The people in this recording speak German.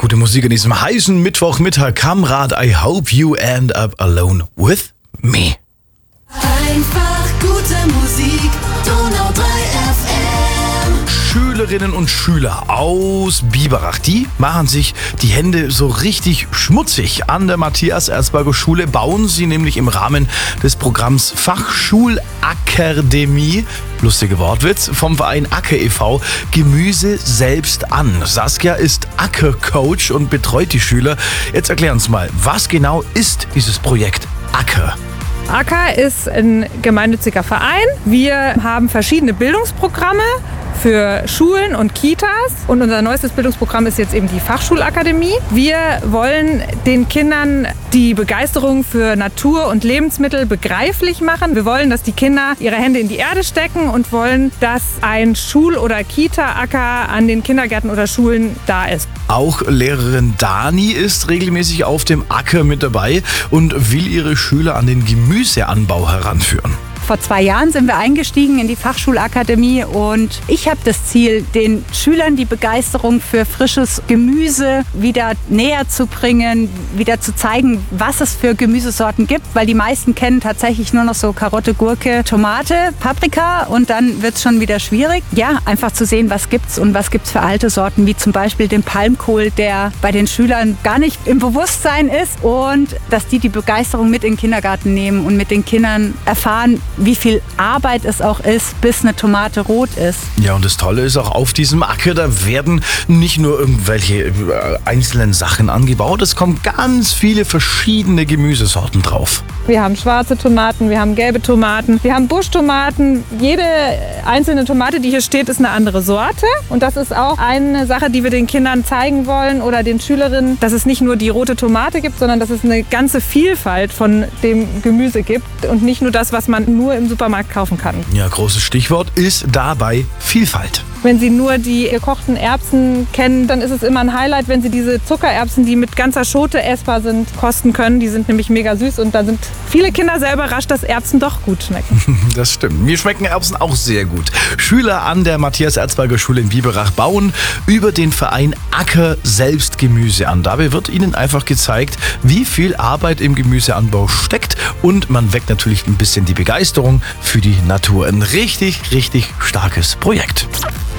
Gute Musik an diesem heißen Mittwochmittag. Kamrad, I hope you end up alone with me. Einfach gute Musik, Donau 3 FM. Schülerinnen und Schüler aus Biberach, die machen sich die Hände so richtig schmutzig. An der Matthias-Erzberger Schule bauen sie nämlich im Rahmen des Programms Fachschulakademie, lustiger Wortwitz, vom Verein Acker e.V. Gemüse selbst an. Saskia ist Acker-Coach und betreut die Schüler. Jetzt erklär uns mal, was genau ist dieses Projekt Acker? Acker ist ein gemeinnütziger Verein. Wir haben verschiedene Bildungsprogramme für Schulen und Kitas und unser neuestes Bildungsprogramm ist jetzt eben die Fachschulakademie. Wir wollen den Kindern die Begeisterung für Natur und Lebensmittel begreiflich machen. Wir wollen, dass die Kinder ihre Hände in die Erde stecken und wollen, dass ein Schul- oder Kita-Acker an den Kindergärten oder Schulen da ist. Auch Lehrerin Dani ist regelmäßig auf dem Acker mit dabei und will ihre Schüler an den Gemüseanbau heranführen. Vor 2 Jahren sind wir eingestiegen in die Fachschulakademie und ich habe das Ziel, den Schülern die Begeisterung für frisches Gemüse wieder näher zu bringen, wieder zu zeigen, was es für Gemüsesorten gibt, weil die meisten kennen tatsächlich nur noch so Karotte, Gurke, Tomate, Paprika und dann wird es schon wieder schwierig. Ja, einfach zu sehen, was gibt's und was gibt's für alte Sorten, wie zum Beispiel den Palmkohl, der bei den Schülern gar nicht im Bewusstsein ist und dass die Begeisterung mit in den Kindergarten nehmen und mit den Kindern erfahren, wie viel Arbeit es auch ist, bis eine Tomate rot ist. Ja, und das Tolle ist auch auf diesem Acker, da werden nicht nur irgendwelche einzelnen Sachen angebaut, es kommen ganz viele verschiedene Gemüsesorten drauf. Wir haben schwarze Tomaten, wir haben gelbe Tomaten, wir haben Buschtomaten. Jede einzelne Tomate, die hier steht, ist eine andere Sorte. Und das ist auch eine Sache, die wir den Kindern zeigen wollen oder den Schülerinnen, dass es nicht nur die rote Tomate gibt, sondern dass es eine ganze Vielfalt von dem Gemüse gibt und nicht nur das, was man nur im Supermarkt kaufen kann. Ja, großes Stichwort ist dabei Vielfalt. Wenn Sie nur die gekochten Erbsen kennen, dann ist es immer ein Highlight, wenn Sie diese Zuckererbsen, die mit ganzer Schote essbar sind, kosten können. Die sind nämlich mega süß und da sind viele Kinder sehr überrascht, dass Erbsen doch gut schmecken. Das stimmt. Mir schmecken Erbsen auch sehr gut. Schüler an der Matthias-Erzberger Schule in Biberach bauen über den Verein Acker selbst Gemüse an. Dabei wird ihnen einfach gezeigt, wie viel Arbeit im Gemüseanbau steckt und man weckt natürlich ein bisschen die Begeisterung für die Natur. Ein richtig, richtig starkes Projekt.